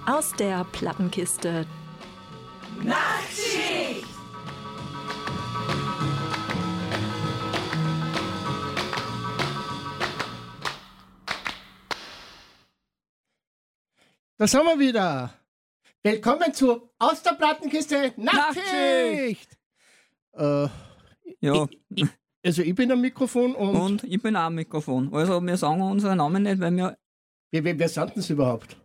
Aus der Plattenkiste. Nachtschicht! Da sind wir wieder. Willkommen zu Aus der Plattenkiste Nachtschicht. Ja, Ich bin am Mikrofon und ich bin auch am Mikrofon. Also wir sagen unseren Namen nicht, weil wir, wer sind denn Sie überhaupt?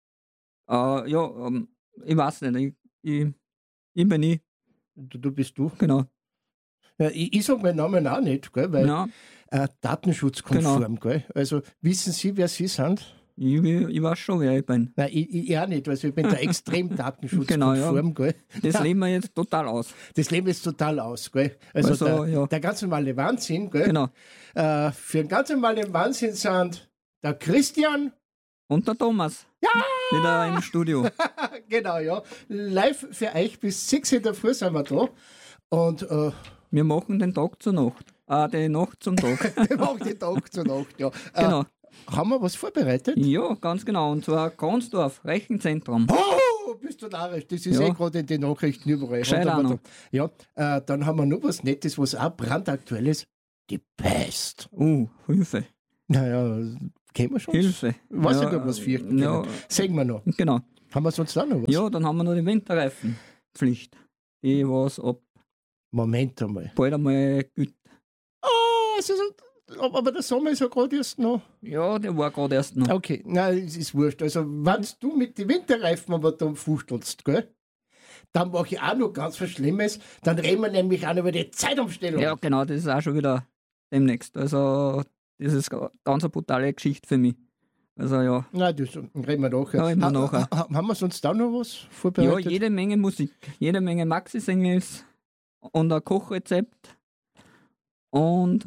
ich weiß nicht, ich bin ich, Du bist du. genau. Ja, ich sage meinen Namen auch nicht, gell, weil Ja, datenschutzkonform. Gell? Also wissen Sie, wer Sie sind? ich weiß schon, wer ich bin. Nein, ich auch nicht, also ich bin da extrem datenschutzkonform. Genau, Gell? Das leben wir jetzt total aus. Das Leben ist total aus. Gell? Also ja. der ganz normale Wahnsinn. Gell? Genau. Für den ganz normalen Wahnsinn sind der Christian. Und der Thomas. Ja! Wieder im Studio. Genau, ja. Live für euch bis 6 in der Früh sind wir da. Und Wir machen den Tag zur Nacht. Die Nacht zum Tag. wir machen den Tag zur Nacht, ja. Genau. Haben wir was vorbereitet? Ja, ganz genau. Und zwar Kronsdorf, Rechenzentrum. Oh, bist du narrisch. Das ist Ja. gerade in den Nachrichten überall. Gescheit auch noch. Ja, dann haben wir noch was Nettes, was auch brandaktuell ist. Die Pest. Hilfe. Naja, kennen wir schon. Hilfe. Weiß Ja, nicht, ob wir es fürchten ja. können. Sehen wir noch. Genau. Haben wir sonst auch noch was? Ja, dann haben wir noch die Winterreifenpflicht. Die was ab Moment einmal. bald einmal gilt. Oh, aber der Sommer ist ja gerade erst noch. Ja, der war gerade erst noch. Okay, nein, es ist wurscht. Also, wenn du mit den Winterreifen aber da fuchtelst, gell? Dann mache ich auch noch ganz was Schlimmes. Dann reden wir nämlich auch noch über die Zeitumstellung. Ja, genau, das ist auch schon wieder demnächst. Also, das ist ganz eine brutale Geschichte für mich. Also, ja. Nein, das reden wir nachher. Ja, reden wir nachher. Haben wir sonst auch noch was Ja, vorbereitet? jede Menge Musik, jede Menge Maxi-Singles und ein Kochrezept und.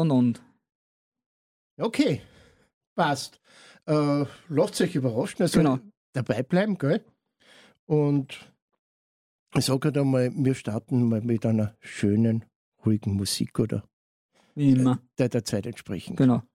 Okay, passt. Lasst euch überraschen, also Genau. dabei bleiben, gell? Und ich sage halt einmal, wir starten mal mit einer schönen, ruhigen Musik, oder? Wie immer. Der Zeit entsprechend. Genau.